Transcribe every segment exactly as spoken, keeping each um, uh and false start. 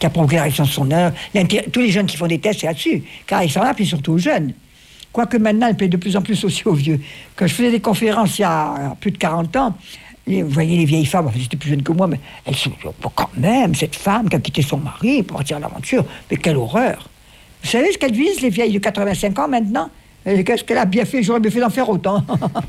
qui a provoqué la réaction de son heure. Tous les jeunes qui font des tests, c'est là-dessus. Car Alexandra, puis surtout aux jeunes. Quoique maintenant, elle plaît de plus en plus aussi aux vieux. Quand je faisais des conférences il y a plus de quarante ans, vous voyez les vieilles femmes, enfin, elles étaient plus jeunes que moi, mais elles sont quand même, cette femme qui a quitté son mari pour partir à l'aventure. Mais quelle horreur! Vous savez ce qu'elles visent, les vieilles de quatre-vingt-cinq ans maintenant? Et qu'est-ce qu'elle a bien fait? J'aurais bien fait d'en faire autant.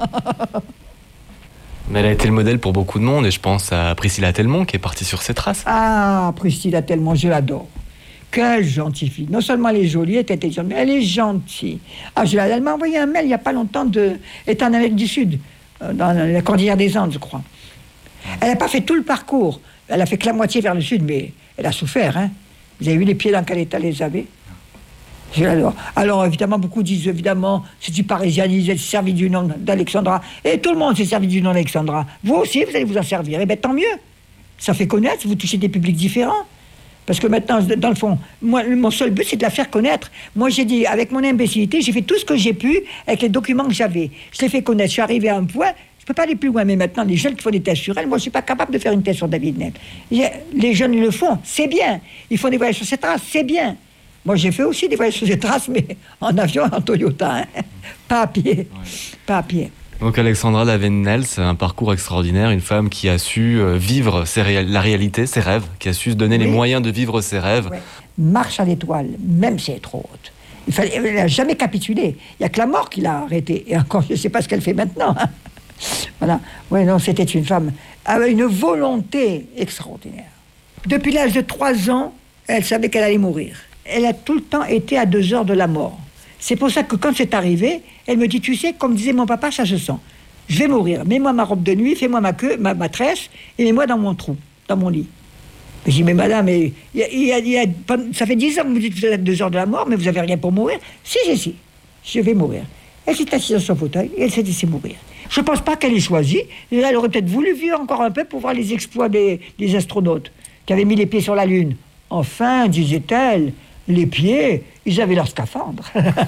Mais elle a été le modèle pour beaucoup de monde, et je pense à Priscilla Telmont qui est partie sur ses traces. Ah, Priscilla Telmont, je l'adore. Quelle gentille fille. Non seulement elle est jolie, elle est intelligente, mais elle est gentille. Ah, je elle m'a envoyé un mail il n'y a pas longtemps, de... elle est en Amérique du Sud, dans la Cordillère des Andes, je crois. Elle n'a pas fait tout le parcours. Elle a fait que la moitié vers le sud, mais elle a souffert. Hein. Vous avez vu les pieds dans quel état les avait? Je l'adore. Alors, évidemment, beaucoup disent, évidemment, c'est du parisianisme, elle s'est servi du nom d'Alexandra. Et tout le monde s'est servi du nom d'Alexandra. Vous aussi, vous allez vous en servir. Eh bien, tant mieux. Ça fait connaître, vous touchez des publics différents. Parce que maintenant, dans le fond, moi, mon seul but, c'est de la faire connaître. Moi, j'ai dit, avec mon imbécilité, j'ai fait tout ce que j'ai pu avec les documents que j'avais. Je l'ai fait connaître. Je suis arrivé à un point, je ne peux pas aller plus loin. Mais maintenant, les jeunes qui font des tests sur elle, moi, je ne suis pas capable de faire une thèse sur David Nel. Les jeunes le font, c'est bien. Ils font des voyages sur ses traces, c'est bien. Moi, j'ai fait aussi des voyages sur ses traces, mais en avion, en Toyota. Hein. Pas à pied. Ouais. Pas à pied. Donc Alexandra David-Nel, c'est un parcours extraordinaire, une femme qui a su vivre ses ré- la réalité, ses rêves, qui a su se donner oui. les moyens de vivre ses rêves. Ouais. Marche à l'étoile, même si elle est trop haute. Il fallait, elle n'a jamais capitulé. Il n'y a que la mort qui l'a arrêtée. Et encore, je ne sais pas ce qu'elle fait maintenant. Hein. Voilà. Oui, non, c'était une femme avec une volonté extraordinaire. Depuis l'âge de trois ans, elle savait qu'elle allait mourir. Elle a tout le temps été à deux heures de la mort. C'est pour ça que quand c'est arrivé, elle me dit, tu sais, comme disait mon papa, ça se sent. Je vais mourir. Mets-moi ma robe de nuit, fais-moi ma queue, ma, ma tresse, et mets-moi dans mon trou, dans mon lit. Je dis, mais madame, il y a, il y a, il y a, ça fait dix ans que vous dites que vous êtes à deux heures de la mort, mais vous n'avez rien pour mourir. Si, si, si, je vais mourir. Elle s'est assise dans son fauteuil et elle s'est laissée mourir. Je ne pense pas qu'elle ait choisi. Elle aurait peut-être voulu vivre encore un peu pour voir les exploits des, des astronautes qui avaient mis les pieds sur la Lune. Enfin, disait-elle, les pieds, ils avaient leur scaphandre.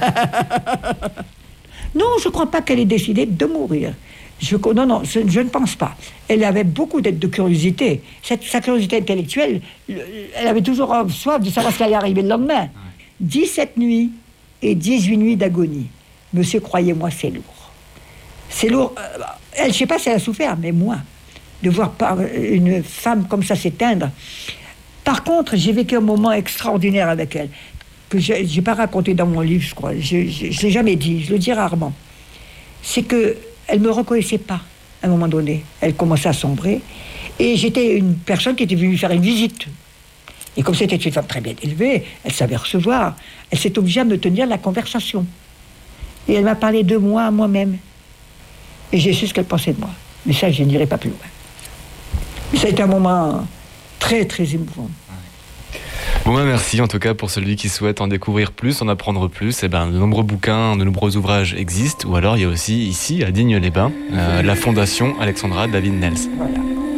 Non, je ne crois pas qu'elle ait décidé de mourir. Je, non, non, je, je ne pense pas. Elle avait beaucoup de, de curiosité. Cette, sa curiosité intellectuelle, elle avait toujours soif de savoir ce qui allait arriver le lendemain. dix-sept nuits et dix-huit nuits d'agonie. Monsieur, croyez-moi, c'est lourd. C'est lourd. Elle, je ne sais pas si elle a souffert, mais moi, de voir une femme comme ça s'éteindre. Par contre, j'ai vécu un moment extraordinaire avec elle, que je n'ai pas raconté dans mon livre, je crois. Je ne l'ai jamais dit, je le dis rarement. C'est qu'elle ne me reconnaissait pas, à un moment donné. Elle commençait à sombrer. Et j'étais une personne qui était venue faire une visite. Et comme c'était une femme très bien élevée, elle savait recevoir. Elle s'est obligée à me tenir la conversation. Et elle m'a parlé de moi à moi-même. Et j'ai su ce qu'elle pensait de moi. Mais ça, je n'irai pas plus loin. Mais ça a été un moment très, très émouvant. Bon, ben merci en tout cas pour celui qui souhaite en découvrir plus, en apprendre plus. Eh ben, de nombreux bouquins, de nombreux ouvrages existent. Ou alors il y a aussi ici, à Digne-les-Bains, euh, la fondation Alexandra David-Nel. Voilà.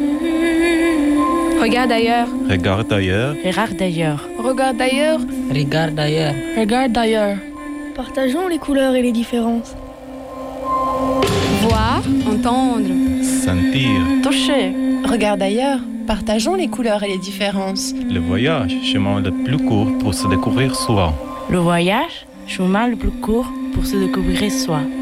Regarde ailleurs. Regarde ailleurs. Regarde d'ailleurs. Regarde ailleurs. Regarde d'ailleurs. Regarde d'ailleurs. Partageons les couleurs et les différences. Voir, entendre, sentir, toucher. Regarde ailleurs. Partageons les couleurs et les différences. Le voyage, chemin le plus court pour se découvrir soi. Le voyage, chemin le plus court pour se découvrir soi.